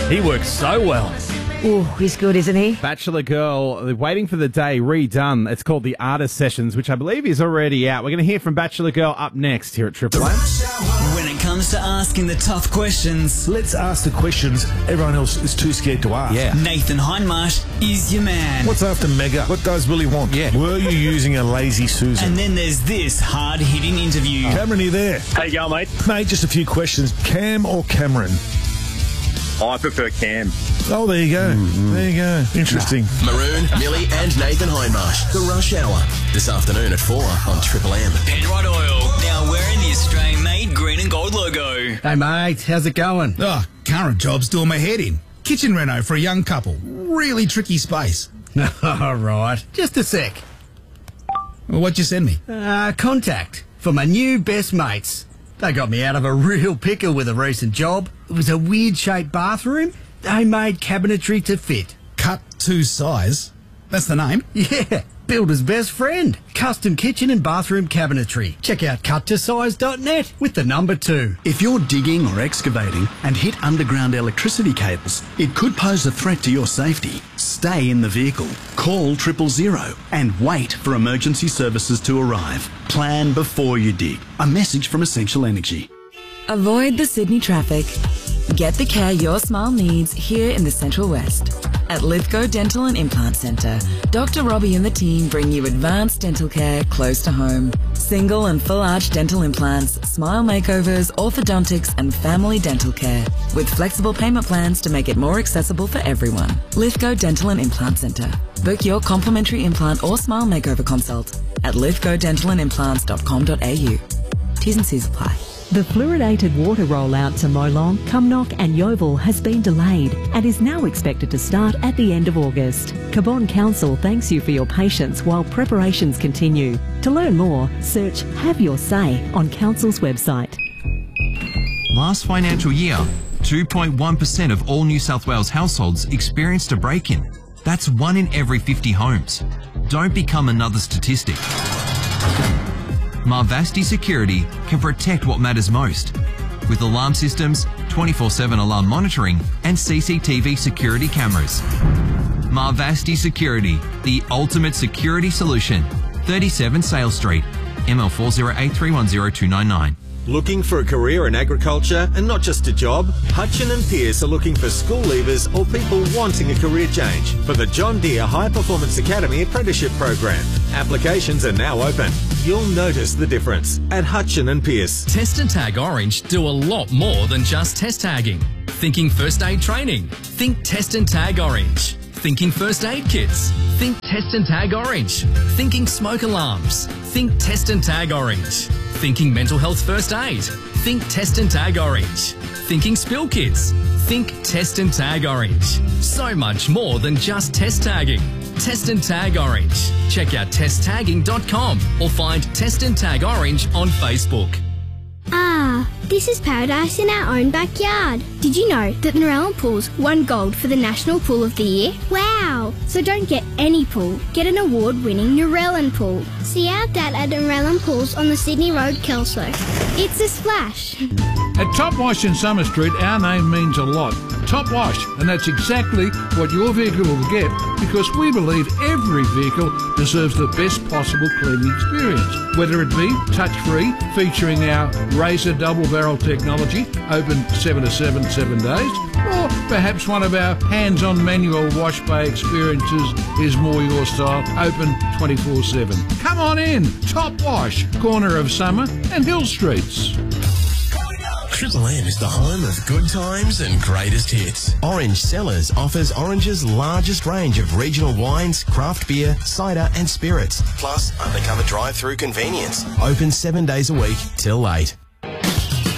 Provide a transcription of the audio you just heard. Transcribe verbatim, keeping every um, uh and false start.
He works so well. Ooh, he's good, isn't he? Bachelor Girl, Waiting for the Day, redone. It's called the Artist Sessions, which I believe is already out. We're going to hear from Bachelor Girl up next here at Triple M. When it comes to asking the tough questions, let's ask the questions everyone else is too scared to ask. Yeah. Nathan Hindmarsh is your man. What's after Mega? What does Willie want? Yeah. Were you using a lazy Susan? And then there's this hard-hitting interview. Cameron, are you there? How you going, mate? Mate, just a few questions. Cam or Cameron? I prefer Cam. Oh, there you go. Mm-hmm. There you go. Interesting. Maroon, Millie and Nathan Hindmarsh. The Rush Hour. This afternoon at four on Triple M. Penrod Oil. Now wearing the Australian-made green and gold logo. Hey, mate. How's it going? Oh, current job's doing my head in. Kitchen reno for a young couple. Really tricky space. All right. Just a sec. Well, what'd you send me? Uh, contact for my new best mates. They got me out of a real pickle with a recent job. It was a weird-shaped bathroom. They made cabinetry to fit. Cut to size? That's the name? Yeah, builder's best friend. Custom kitchen and bathroom cabinetry. Check out cut to size dot net with the number two. If you're digging or excavating and hit underground electricity cables, it could pose a threat to your safety. Stay in the vehicle. Call triple zero and wait for emergency services to arrive. Plan before you dig. A message from Essential Energy. Avoid the Sydney traffic. Get the care your smile needs here in the Central West. At Lithgow Dental and Implant Centre, Doctor Robbie and the team bring you advanced dental care close to home. Single and full arch dental implants, smile makeovers, orthodontics and family dental care with flexible payment plans to make it more accessible for everyone. Lithgow Dental and Implant Centre. Book your complimentary implant or smile makeover consult at lithgow dental and implants dot com dot a u. T's and C's apply. The fluoridated water rollout to Molong, Cumnock and Yeovil has been delayed and is now expected to start at the end of August. Cabonne Council thanks you for your patience while preparations continue. To learn more, search Have Your Say on Council's website. Last financial year, two point one percent of all New South Wales households experienced a break-in. That's one in every fifty homes. Don't become another statistic. Marvasti Security can protect what matters most. With alarm systems, twenty-four seven alarm monitoring and C C T V security cameras. Marvasti Security, the ultimate security solution. thirty-seven Sale Street, M L four zero eight three one zero two nine nine. Looking for a career in agriculture and not just a job? Hutchin and Pearce are looking for school leavers or people wanting a career change for the John Deere High Performance Academy Apprenticeship Program. Applications are now open. You'll notice the difference at Hutchin and Pearce. Test and Tag Orange do a lot more than just test tagging. Thinking first aid training? Think Test and Tag Orange. Thinking first aid kits? Think Test and Tag Orange. Thinking smoke alarms? Think Test and Tag Orange. Thinking mental health first aid? Think Test and Tag Orange. Thinking spill kits? Think Test and Tag Orange. So much more than just test tagging. Test and Tag Orange. Check out test tagging dot com or find Test and Tag Orange on Facebook. Ah, this is paradise in our own backyard. Did you know that the Narellan Pools won gold for the National Pool of the Year? Wow! So don't get any pool, get an award-winning Narellan Pool. See our dad at Narellan Pools on the Sydney Road, Kelso. It's a splash. At Top Wash in Summer Street, our name means a lot. Top Wash, and that's exactly what your vehicle will get because we believe every vehicle deserves the best possible cleaning experience. Whether it be touch-free, featuring our Razor double-barrel technology, open seven to seven, seven days, or perhaps one of our hands-on manual wash bay experiences is more your style, open twenty-four seven. Come on in, Top Wash, corner of Summer and Hill Streets. Triple M is the home of good times and greatest hits. Orange Cellars offers Orange's largest range of regional wines, craft beer, cider and spirits, plus undercover drive-through convenience. Open seven days a week till late.